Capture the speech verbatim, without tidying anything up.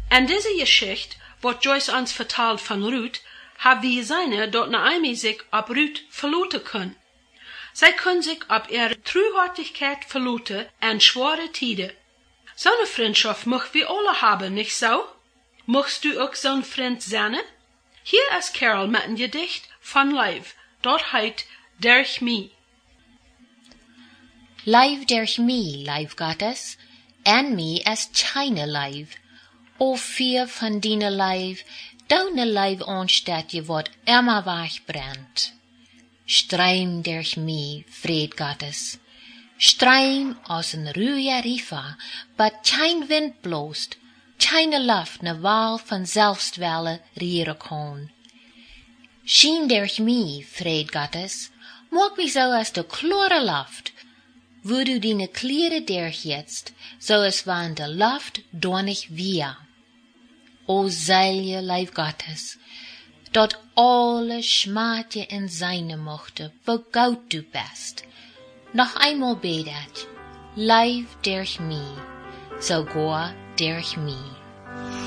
En deze Geschichte, wat Joyce ons vertelt van Ruth, haben wir gesehen, dat Naomi sich op Ruth verlaten kann. Zij kann sich op ihre Treuhärtigkeit verlaten en schwere Tiden. Zo'n Freundschaft möchten wir alle haben, nicht so? Möchtest du auch zo'n Freund sein? Hier ist Carol mit ein Gedicht von Live, dort heißt Durch mich. Live durch mich, live Gottes, en mij as China live. O vier van dine live, deine live aanstaat je wat immer wach brennt. Streim durch mich, Fried Gottes. Streim aus een ruhe rifa, but kein wind bloost, keine Luft ne Wahl von Selbstwelle rieren kann. Schien durch mich, Fried Gottes, mag mich so als de klare Luft, wo du deine Kleider durchjetzt, so es waren de Luft donnig wir. O Seilje, live Gottes, dat alle Schmaatje in seine mochte, wo Gott du bist. Noch einmal betet, live durch mich, sogar durch mich.